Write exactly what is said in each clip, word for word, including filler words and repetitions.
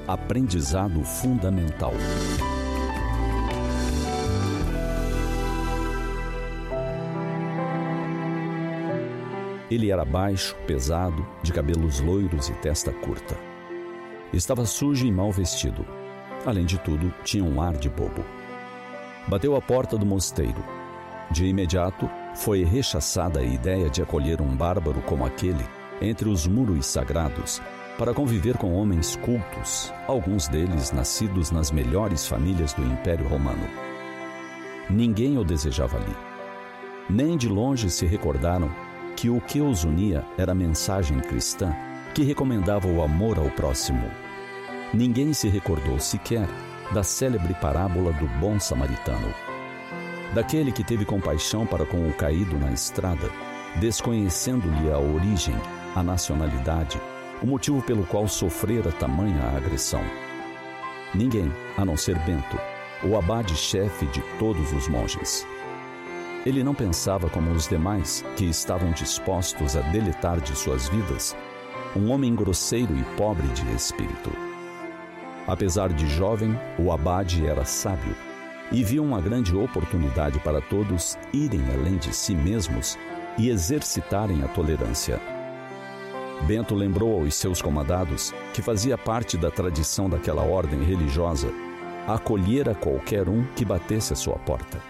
Aprendizado fundamental. Ele era baixo, pesado, de cabelos loiros e testa curta. Estava sujo e mal vestido. Além de tudo, tinha um ar de bobo. Bateu à porta do mosteiro. De imediato, foi rechaçada a ideia de acolher um bárbaro como aquele entre os muros sagrados para conviver com homens cultos, alguns deles nascidos nas melhores famílias do Império Romano. Ninguém o desejava ali. Nem de longe se recordaram que o que os unia era a mensagem cristã que recomendava o amor ao próximo. Ninguém se recordou sequer da célebre parábola do bom samaritano, daquele que teve compaixão para com o caído na estrada, desconhecendo-lhe a origem, a nacionalidade, o motivo pelo qual sofrera tamanha agressão. Ninguém, a não ser Bento, o abade-chefe de todos os monges. Ele não pensava como os demais, que estavam dispostos a deletar de suas vidas um homem grosseiro e pobre de espírito. Apesar de jovem, o abade era sábio e viu uma grande oportunidade para todos irem além de si mesmos e exercitarem a tolerância. Bento lembrou aos seus comandados que fazia parte da tradição daquela ordem religiosa acolher a qualquer um que batesse à sua porta.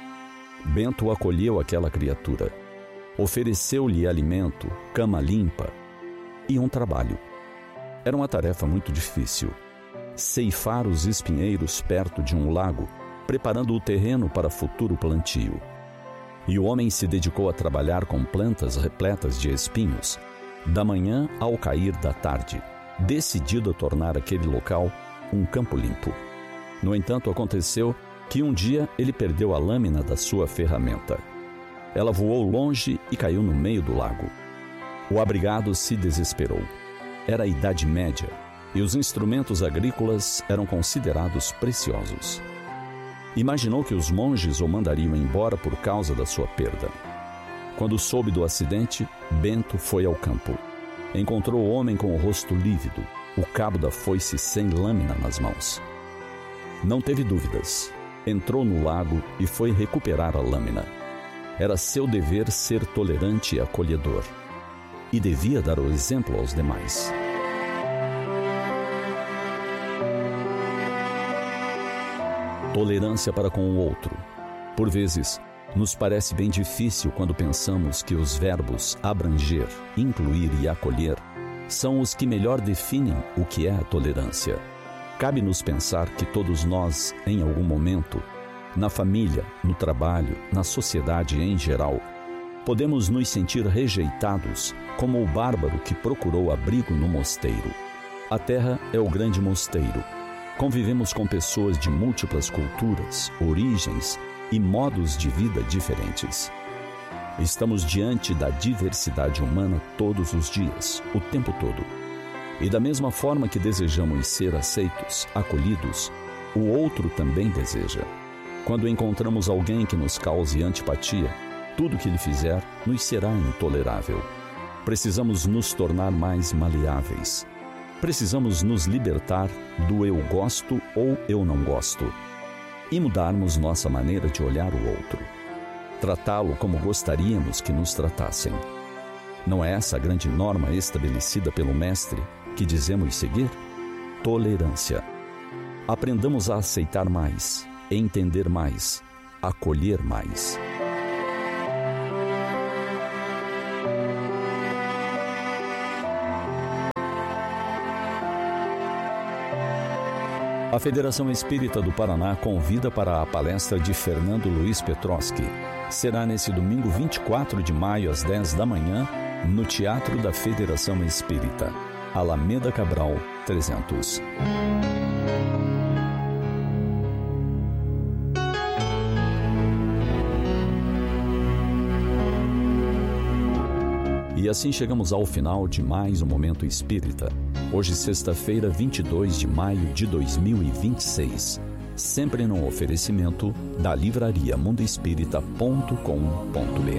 Bento acolheu aquela criatura, ofereceu-lhe alimento, cama limpa e um trabalho. Era uma tarefa muito difícil: ceifar os espinheiros perto de um lago, preparando o terreno para futuro plantio. E o homem se dedicou a trabalhar com plantas repletas de espinhos, da manhã ao cair da tarde, decidido a tornar aquele local um campo limpo. No entanto, aconteceu que um dia ele perdeu a lâmina da sua ferramenta. Ela voou longe e caiu no meio do lago. O abrigado se desesperou. Era a Idade Média e os instrumentos agrícolas eram considerados preciosos. Imaginou que os monges o mandariam embora por causa da sua perda. Quando soube do acidente, Bento foi ao campo. Encontrou o homem com o rosto lívido, o cabo da foice sem lâmina nas mãos. Não teve dúvidas. Entrou no lago e foi recuperar a lâmina. Era seu dever ser tolerante e acolhedor, e devia dar o exemplo aos demais. Tolerância para com o outro. Por vezes, nos parece bem difícil quando pensamos que os verbos abranger, incluir e acolher são os que melhor definem o que é a tolerância. Cabe-nos pensar que todos nós, em algum momento, na família, no trabalho, na sociedade em geral, podemos nos sentir rejeitados como o bárbaro que procurou abrigo no mosteiro. A terra é o grande mosteiro. Convivemos com pessoas de múltiplas culturas, origens e modos de vida diferentes. Estamos diante da diversidade humana todos os dias, o tempo todo. E da mesma forma que desejamos ser aceitos, acolhidos, o outro também deseja. Quando encontramos alguém que nos cause antipatia, tudo que ele fizer nos será intolerável. Precisamos nos tornar mais maleáveis. Precisamos nos libertar do eu gosto ou eu não gosto e mudarmos nossa maneira de olhar o outro. Tratá-lo como gostaríamos que nos tratassem. Não é essa a grande norma estabelecida pelo Mestre que dizemos seguir? Tolerância. Aprendamos a aceitar mais, entender mais, acolher mais. A Federação Espírita do Paraná convida para a palestra de Fernando Luiz Petroski. Será nesse domingo vinte e quatro de maio, às dez da manhã, no Teatro da Federação Espírita, Alameda Cabral, trezentos. E assim chegamos ao final de mais um Momento Espírita. Hoje, sexta-feira, vinte e dois de maio de dois mil e vinte e seis. Sempre num oferecimento da livraria mundo espírita ponto com ponto br.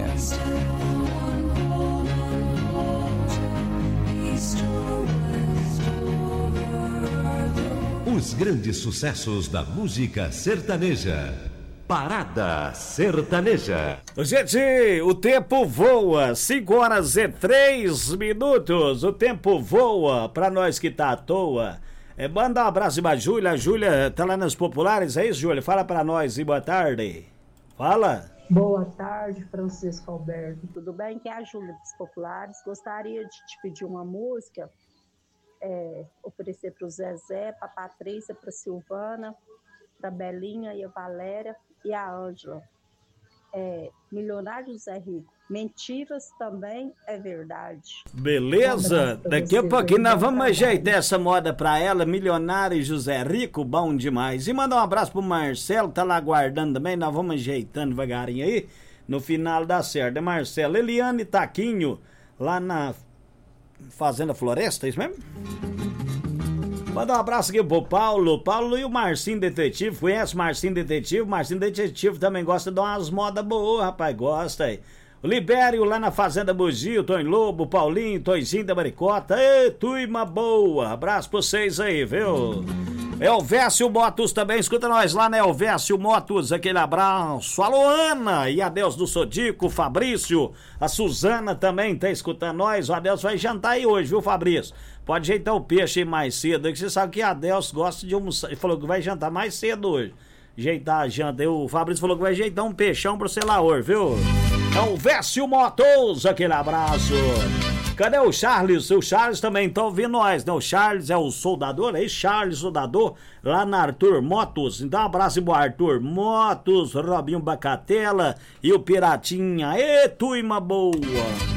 East or west, over the Os grandes sucessos da música sertaneja. Parada Sertaneja. Gente, o tempo voa, cinco horas e três minutos, o tempo voa pra nós que tá à toa. É, manda um abraço pra Júlia, a Júlia tá lá nas populares, é isso, Júlia? Fala pra nós e boa tarde. Fala. Boa tarde, Francisco Alberto. Tudo bem? Que é a Júlia dos Populares. Gostaria de te pedir uma música, é, oferecer para o Zezé, para a Patrícia, para a Silvana, para a Belinha e a Valéria e a Ângela. É, Milionário José Rico. Mentiras também é verdade. Beleza? Daqui a pouquinho nós vamos ajeitar essa moda pra ela. Milionário José Rico, bom demais. E mandar um abraço pro Marcelo, tá lá aguardando também. Nós vamos ajeitando devagarinho aí. No final dá certo, é Marcelo. Eliane Taquinho, lá na Fazenda Floresta, é isso mesmo? Manda um abraço aqui pro Paulo. Paulo e o Marcinho Detetive. Conhece o Marcinho Detetive? O Marcinho Detetive também gosta de umas modas boas, rapaz. Gosta aí. O Libério lá na Fazenda Bugio, Tony Lobo, Paulinho, Toizinho da Maricota. Ê, turma boa. Abraço pra vocês aí, viu? Elvésio Motos também, escuta nós lá, né? Elvésio Motos, aquele abraço. Alô, Ana e Adeus do Sodico, Fabrício. A Suzana também tá escutando nós. O Adeus vai jantar aí hoje, viu, Fabrício? Pode ajeitar o peixe aí mais cedo, que você sabe que a Adeus gosta de almoçar. Ele falou que vai jantar mais cedo hoje. Ajeitar a janta. E o Fabrício falou que vai ajeitar um peixão pro Selaor, viu? Elvésio Motos, aquele abraço. Cadê o Charles? O Charles também tá ouvindo nós, né? O Charles é o soldador, aí Charles, soldador, lá na Arthur Motos. Então um abraço pro Arthur Motos, Robinho Bacatela e o Piratinha. Ê, turma boa!